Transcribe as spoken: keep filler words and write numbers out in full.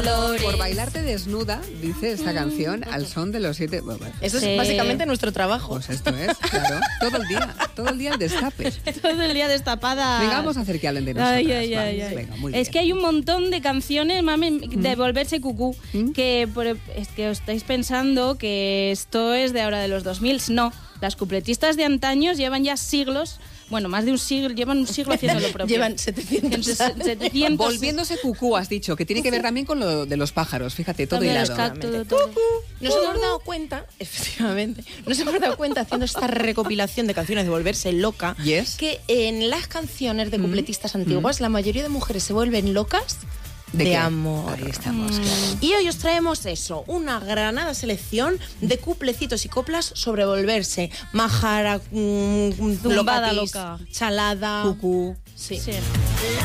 colores. Por bailarte desnuda, dice esta canción, al son de los siete... Bueno, Eso Sí. es básicamente nuestro trabajo. pues esto es, claro, todo el día, todo el día el destape. Todo el día destapada. Venga, vamos a hacer que hablen de nosotras. Ay, ay, ay, vamos. ay. Venga, muy Es bien. que hay un montón de canciones, mami, de volverse cucú, ¿Mm? que por- es que os estáis pensando que esto es de ahora de los dos mil. No, las cupletistas de antaños llevan ya siglos, bueno, más de un siglo, llevan un siglo haciendo lo propio. Llevan setecientos años. setecientos Volviéndose cucú, has dicho, que tiene que ver también con lo de los pájaros, fíjate, todo También los hilado. cactus, todo. Nos hemos dado cuenta, efectivamente, nos hemos dado cuenta haciendo esta recopilación de canciones de volverse loca, Yes. que en las canciones de cupletistas antiguas la mayoría de mujeres se vuelven locas de, qué? amor. Ahí estamos, claro. Y hoy os traemos eso, una granada selección de cuplecitos y coplas sobre volverse majara, mm, Tumbada locatis, loca. chalada, Cucú. sí. Sí.